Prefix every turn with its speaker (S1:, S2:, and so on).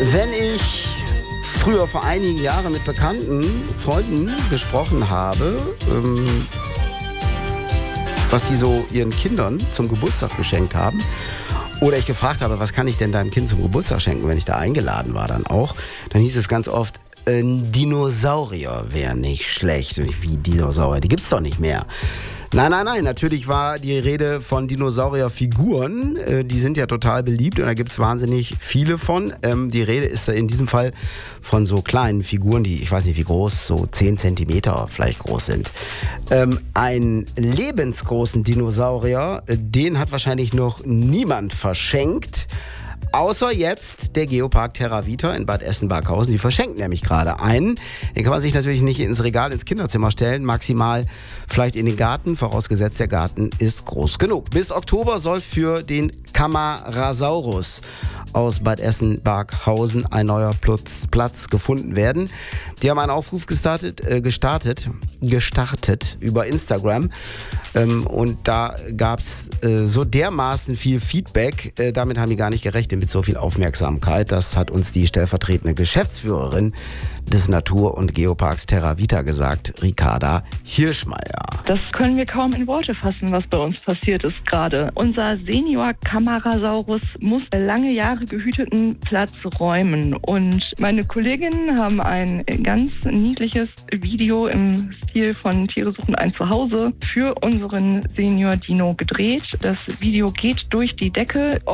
S1: Wenn ich früher vor einigen Jahren mit bekannten Freunden gesprochen habe, was die so ihren Kindern zum Geburtstag geschenkt haben, oder ich gefragt habe, was kann ich denn deinem Kind zum Geburtstag schenken, wenn ich da eingeladen war dann auch, dann hieß es ganz oft, ein Dinosaurier wäre nicht schlecht. Wie Dinosaurier? Die gibt's doch nicht mehr. Nein, natürlich war die Rede von Dinosaurierfiguren. Die sind ja total beliebt und da gibt es wahnsinnig viele von. Die Rede ist in diesem Fall von so kleinen Figuren, die, ich weiß nicht wie groß, so 10 Zentimeter vielleicht groß sind. Einen lebensgroßen Dinosaurier, den hat wahrscheinlich noch niemand verschenkt. Außer jetzt der Geopark Terravita in Bad Essen-Barkhausen. Die verschenken nämlich gerade einen. Den kann man sich natürlich nicht ins Regal, ins Kinderzimmer stellen. Maximal vielleicht in den Garten, vorausgesetzt der Garten ist groß genug. Bis Oktober soll für den Camarasaurus aus Bad Essen-Barkhausen ein neuer Platz gefunden werden. Die haben einen Aufruf gestartet über Instagram. Und da gab es so dermaßen viel Feedback. Damit haben die gar nicht gerechnet mit so viel Aufmerksamkeit. Das hat uns die stellvertretende Geschäftsführerin des Natur- und Geoparks Terravita gesagt, Ricarda Hirschmeier.
S2: Das können wir kaum in Worte fassen, was bei uns passiert ist gerade. Unser Senior Camarasaurus muss lange Jahre gehüteten Platz räumen. Und meine Kolleginnen haben ein ganz niedliches Video im Stil von Tiere suchen ein Zuhause für unseren Senior Dino gedreht. Das Video geht durch die Decke.